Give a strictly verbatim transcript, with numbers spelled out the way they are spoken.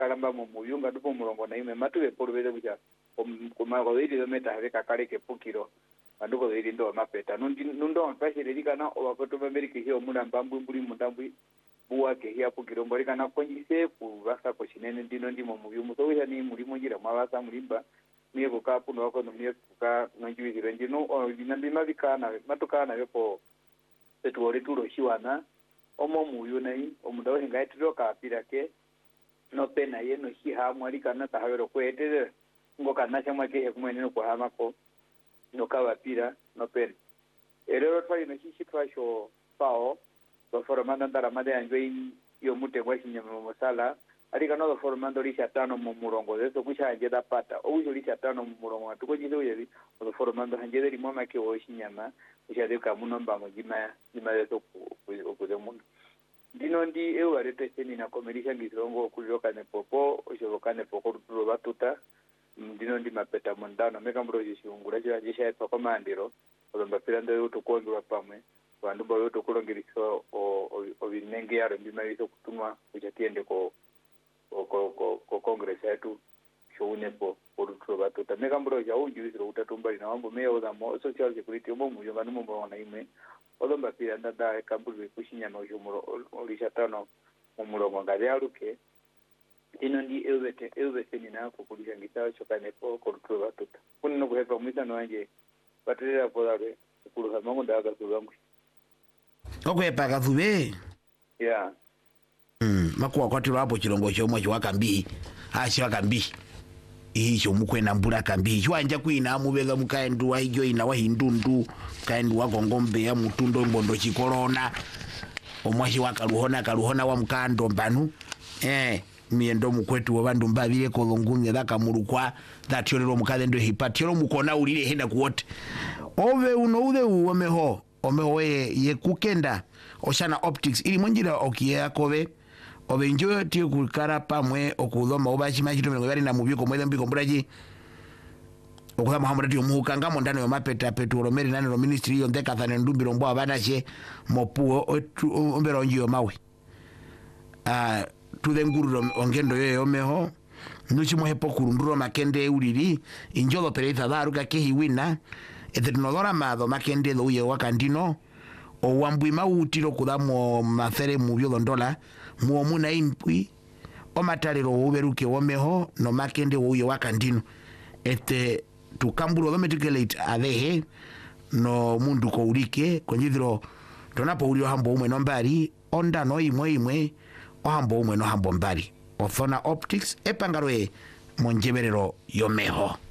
kalamba mu muyunga dupo mulongo na ime matu be polu beze buja kuma ko ili do meta habe kakare ke pukiro anduko ili ndo mapeta nundi nundo mpashe dedika na owakoto Amerika hiyo muna mbambu mbuli mundambwi buwa ke hiya pukiro mbori kana konjise ku basa ko shinene ndino ndimo muyumu so ya ni mulimo njira mabasa mulimba niye bukapu no ko no niye buka nganjwizire ndino o dinambi mabikana matukana bepo setuore turo shiwana omo muyu nai omudawo hingaitiro ka pirake no pena ye no hiha mwali kana tahawero kwete ngo kana chamwa ke kumene no kuhama ko no kawa pira no pen erero twali no hishi twasho pao do formando ndara made anjoi yo mute kwa shinyama mosala alika no do formando lisha tano mu murongo zeso kusha ajeda pata o ujo lisha tano mu murongo tuko jizo yebi do formando hanjede limoma ke o shinyama kusha de ka munomba mo jima jima zeso ku ku de mundo dino ndi ewa rete seni na komerisha ngizongo kujoka ne popo ojoka ne popo rulo batuta dino ndi mapeta mondano meka mbroje shungura cha jisha eto komandiro olomba piranda yo tukondwa pamwe bandu ba yo tukulongiriso o o binenge yaro mbima yiso kutumwa kujatiende ko ko ko ko congress yetu shone po rulo batuta meka mbroje unjuiziro utatumba ina mambo meyo za mo social security mo muyo banu mo bona ime olomba piranda da kambulu kushinya no jumuro olishatano mumurongo ngaliaruke ino ndi elbete elbete ni na kukulisha ngitawo chokane po korutulo batuta kunno kuhepa mwita nwanje batirira polare kuluha mango ndaga kulangu okwepa kazube yeah mm makuwa kwatiro hapo chilongo chomwe chiwakambi achi wakambi icho mukwena mbula kambi chwanja kwina mubega mukaendu wa ijo ina wa hindundu kaendu wa gongombe ya mutundo mbondo chikolona omwashi wakaluhona kaluhona wa mkando mbanu eh miendo mukwetu wa bandu mbabile kolongunye daka mulukwa datyorero mukadendo hipatiro mukona ulile henda kuwote ove uno ude uomeho omeho ye yekukenda oshana optics ili monjira okiya kobe obenjo ti kukara pamwe okudoma obachi machito mengo bali na mubiko mwele mbiko mburaji okuza Muhammad yo muhukanga mondano yo mapeta peturo meri nane no ministry yo ndeka thane ndumbiro mbo abanache mopuo ombero njiyo mawe ah tude ngururo ongendo yo yo meho nuchi mohepo kurunduro makende uliri injolo pereitha daruka kehiwina etetinodora madho makende lo uye wakandino o wambui mautiro kudamo mafere mubyo ndola muomuna impui o matalero uberuke womeho no makende uye wakandino este tukambulo dometiculate adehe no mundu ko ulike konjidiro tonapo ulio hambo umwe no mbari onda no imwe imwe o hambo umwe no hambo mbari Othona Optics epangaroe monjeberero yomeho.